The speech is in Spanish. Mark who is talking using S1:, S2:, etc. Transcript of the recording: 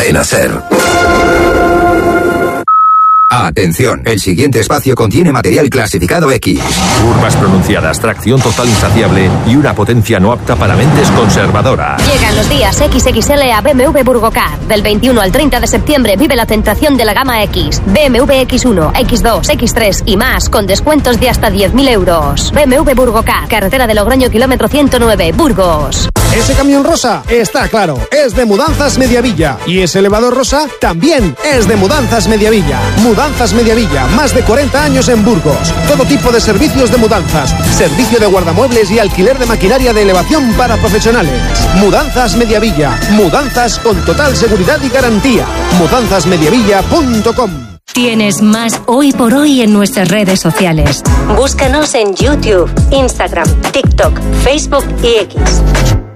S1: pena ser. Atención, el siguiente espacio contiene material clasificado X.
S2: Curvas pronunciadas, tracción total insaciable y una potencia no apta para mentes conservadoras.
S3: Llegan los días XXL a BMW Burgocar. Del 21 al 30 de septiembre vive la tentación de la gama X. BMW X1, X2, X3 y más con descuentos de hasta 10.000 euros. BMW Burgocar, carretera de Logroño, kilómetro 109, Burgos.
S4: Ese camión rosa está claro, es de Mudanzas Mediavilla. Y ese elevador rosa también es de Mudanzas Mediavilla. Mudanzas Mediavilla, más de 40 años en Burgos. Todo tipo de servicios de mudanzas, servicio de guardamuebles y alquiler de maquinaria de elevación para profesionales. Mudanzas Mediavilla, mudanzas con total seguridad y garantía. mudanzasmediavilla.com.
S5: Tienes más Hoy por Hoy en nuestras redes sociales. Búscanos en YouTube, Instagram, TikTok, Facebook y X.